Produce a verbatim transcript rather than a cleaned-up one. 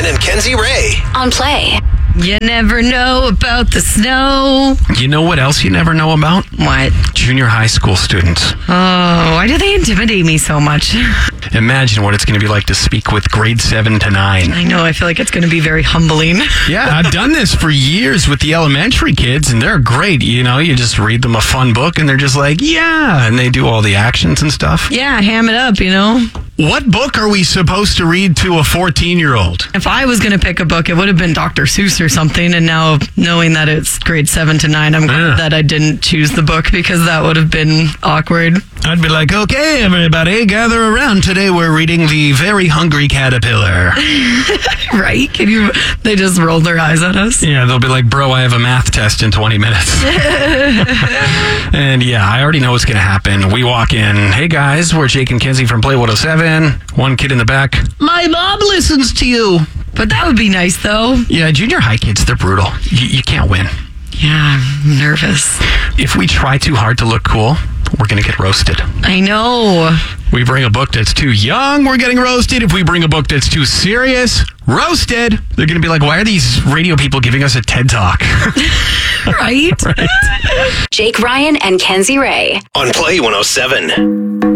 Ryan and Kenzie Ray on Play. You never know about the snow. You know what else you never know about? What? Junior high school students. Oh, why do they intimidate me so much? Imagine what it's going to be like to speak with grade seven to nine. I know, I feel like it's going to be very humbling. Yeah, I've done this for years with the elementary kids, and they're great. You know, you just read them a fun book, and they're just like, yeah, and they do all the actions and stuff. Yeah, ham it up, you know? What book are we supposed to read to a fourteen-year-old? If I was going to pick a book, it would have been Doctor Seuss or something, and now knowing that it's grade seven to nine, I'm glad Yeah. that I didn't choose the book because that would have been awkward. I'd be like, okay, everybody, gather around. Today we're reading The Very Hungry Caterpillar. Right? Can you? They just rolled their eyes at us. Yeah, they'll be like, bro, I have a math test in twenty minutes. And yeah, I already know what's going to happen. We walk in, hey guys, we're Jake and Kenzie from Play one oh seven. One kid in the back, my mom listens to you. But that would be nice, though. Yeah, junior high kids, they're brutal. You, you can't win. Yeah, I'm nervous. If we try too hard to look cool, we're going to get roasted. I know. We bring a book that's too young, we're getting roasted. If we bring a book that's too serious, roasted. They're going to be like, why are these radio people giving us a TED Talk? Right? Right. Jake Ryan and Kenzie Ray on Play one oh seven.